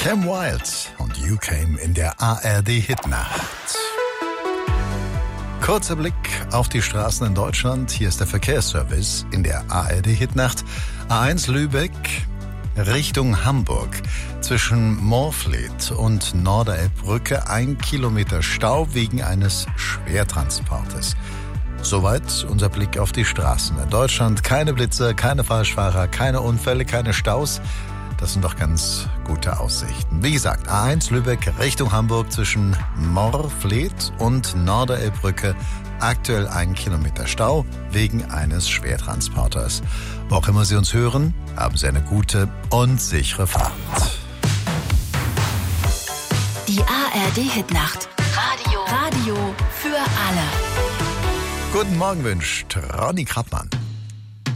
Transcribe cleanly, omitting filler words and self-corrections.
Kim Wilde und You Came in der ARD-Hitnacht. Kurzer Blick auf die Straßen in Deutschland. Hier ist der Verkehrsservice in der ARD-Hitnacht. A1 Lübeck Richtung Hamburg. Zwischen Moorfleet und Norderelbbrücke 1 Kilometer Stau wegen eines Schwertransportes. Soweit unser Blick auf die Straßen in Deutschland. Keine Blitzer, keine Falschfahrer, keine Unfälle, keine Staus. Das sind doch ganz gute Aussichten. Wie gesagt, A1 Lübeck Richtung Hamburg zwischen Moorfleet und Norderelbbrücke. Aktuell 1 Kilometer Stau wegen eines Schwertransporters. Wo auch immer Sie uns hören, haben Sie eine gute und sichere Fahrt. Die ARD-Hitnacht. Radio für alle. Guten Morgen wünscht Ronny Krappmann.